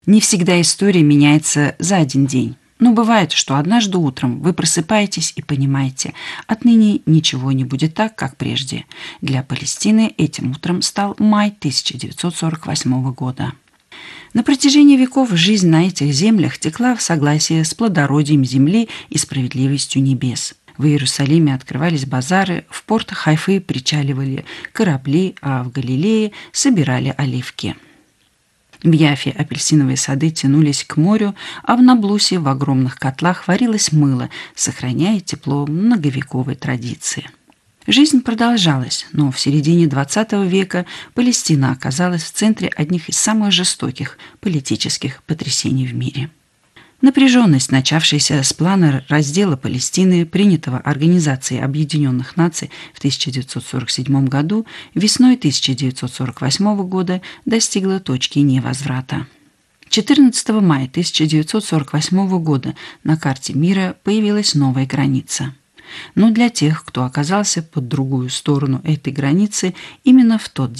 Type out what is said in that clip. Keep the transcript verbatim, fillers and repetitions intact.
Не всегда история меняется за один день. Но бывает, что однажды утром вы просыпаетесь и понимаете, отныне ничего не будет так, как прежде. Для Палестины этим утром стал май тысяча девятьсот сорок восьмого года. На протяжении веков жизнь на этих землях текла в согласии с плодородием земли и справедливостью небес. В Иерусалиме открывались базары, в портах Хайфы причаливали корабли, а в Галилее собирали оливки. В Яфе апельсиновые сады тянулись к морю, а в Наблусе в огромных котлах варилось мыло, сохраняя тепло многовековой традиции. Жизнь продолжалась, но в середине двадцатого века Палестина оказалась в центре одних из самых жестоких политических потрясений в мире. Напряженность, начавшаяся с плана раздела Палестины, принятого Организацией Объединенных Наций в тысяча девятьсот сорок седьмом году, весной тысяча девятьсот сорок восьмого года достигла точки невозврата. четырнадцатого мая тысяча девятьсот сорок восьмого года на карте мира появилась новая граница. Но для тех, кто оказался по другую сторону этой границы, именно в тот